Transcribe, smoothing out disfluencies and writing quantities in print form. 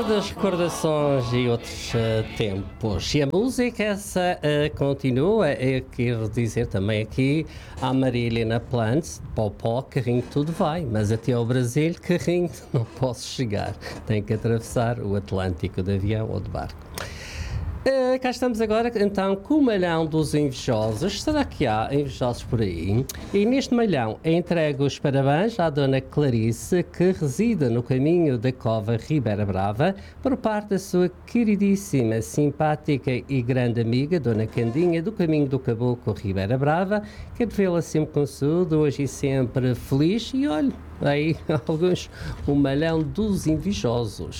das recordações e outros tempos. E a música essa continua, quero dizer também aqui à Maria Helena Plants, Popó, carrinho tudo vai, mas até ao Brasil, carrinho não posso chegar. Tenho que atravessar o Atlântico de avião ou de barco. Cá estamos agora então com o malhão dos invejosos. Será que há invejosos por aí? E neste malhão entrego os parabéns à Dona Clarice, que reside no caminho da Cova Ribeira Brava, por parte da sua queridíssima, simpática e grande amiga, Dona Candinha, do caminho do Caboclo Ribeira Brava. Quero vê-la sempre consudo, hoje e sempre feliz. E olha, aí alguns, o malhão dos invejosos.